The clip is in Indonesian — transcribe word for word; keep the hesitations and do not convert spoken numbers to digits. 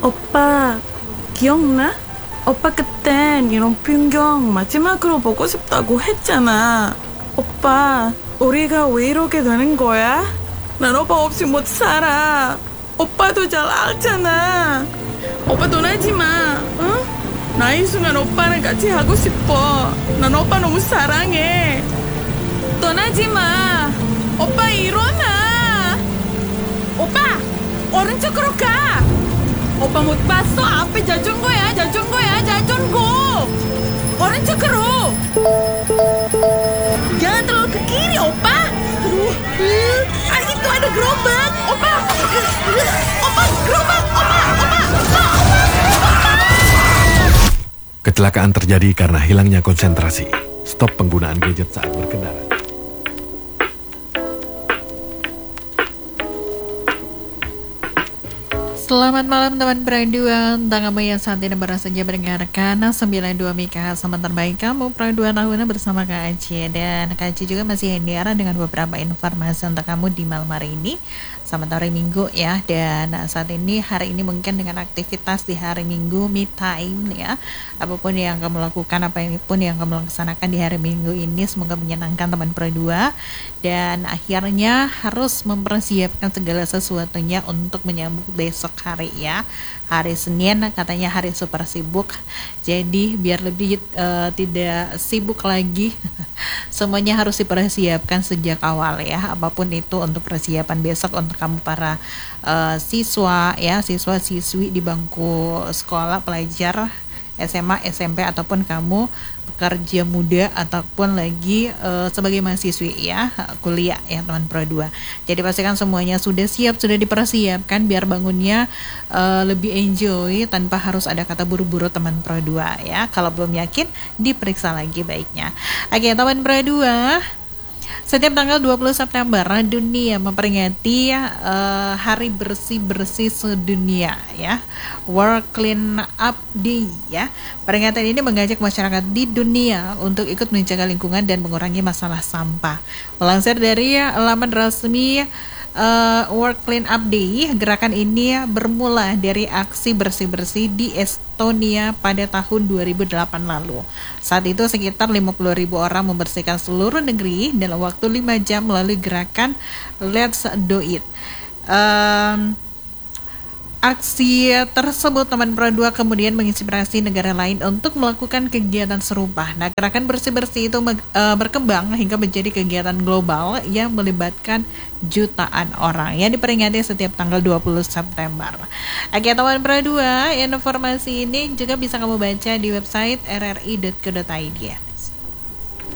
오빠, 기억나? 오빠 그땐 이런 풍경 마지막으로 보고 싶다고 했잖아. 오빠, 우리가 왜 이렇게 되는 거야? 난 오빠 없이 못 살아. 오빠도 잘 알잖아. 오빠 떠나지 마, 응? 나이 순간 오빠랑 같이 하고 싶어. 난 오빠 너무 사랑해. 떠나지 마. 오빠 일어나. 오빠, 오른쪽으로 가. 오빠 못 봤어? 앞에 자전거야, 자전거야, 자전거. 오른쪽으로. Jangan terlalu ke kiri, opa. Ah, itu ada gerobak, opa. Opa, gerobak, opa, opa, opa, opa. Kecelakaan terjadi karena hilangnya konsentrasi. Stop penggunaan gadget saat berkendara. Selamat malam teman peraduan, tanggal yang saat ini baru saja mendengarkan sembilan puluh dua Mika sama terbaik kamu peraduan tahunan bersama Kak Aci. Dan Kak Aci juga masih hadir dengan beberapa informasi untuk kamu di malam hari ini. Selamat hari Minggu ya. Dan saat ini hari ini mungkin dengan aktivitas di hari Minggu me time ya. Apapun yang kamu lakukan, apapun yang kamu laksanakan di hari Minggu ini, semoga menyenangkan teman perdua. Dan akhirnya harus mempersiapkan segala sesuatunya untuk menyambut besok hari ya. Hari Senin katanya hari super sibuk. Jadi biar lebih uh, tidak sibuk lagi, semuanya harus dipersiapkan sejak awal ya. Apapun itu untuk persiapan besok untuk kamu para uh, siswa ya, siswa-siswi di bangku sekolah pelajar S M A, S M P ataupun kamu pekerja muda ataupun lagi uh, sebagai mahasiswi ya, kuliah ya teman Pro dua. Jadi pastikan semuanya sudah siap, sudah dipersiapkan biar bangunnya uh, lebih enjoy tanpa harus ada kata buru-buru teman Pro dua ya. Kalau belum yakin diperiksa lagi baiknya. Oke teman Pro dua, setiap tanggal dua puluh September dunia memperingati uh, hari bersih-bersih sedunia ya, World Clean Up Day ya. Peringatan ini mengajak masyarakat di dunia untuk ikut menjaga lingkungan dan mengurangi masalah sampah. Melansir dari laman resmi uh, World Clean Up Day, gerakan ini bermula dari aksi bersih-bersih di Estonia pada tahun dua ribu delapan lalu. Saat itu sekitar lima puluh ribu orang membersihkan seluruh negeri dalam waktu lima jam melalui gerakan Let's Do It. Um, Aksi tersebut teman Pro dua kemudian menginspirasi negara lain untuk melakukan kegiatan serupa. Nah, gerakan bersih-bersih itu uh, berkembang hingga menjadi kegiatan global yang melibatkan jutaan orang yang diperingati setiap tanggal dua puluh September. Oke teman Pro dua, informasi ini juga bisa kamu baca di website r r i dot co dot i d.